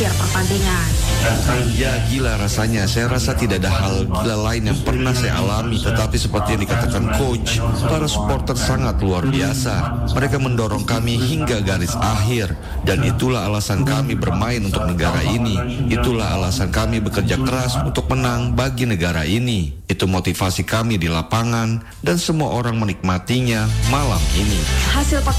akhir pertandingan. Ya gila rasanya, saya rasa tidak ada hal gila lain yang pernah saya alami. Tetapi seperti yang dikatakan coach, para supporter sangat luar biasa. Mereka mendorong kami hingga garis akhir. Dan itulah alasan kami bermain untuk negara ini. Itulah alasan kami bekerja keras untuk menang bagi negara ini. Itu motivasi kami di lapangan dan semua orang menikmatinya malam ini. Hasil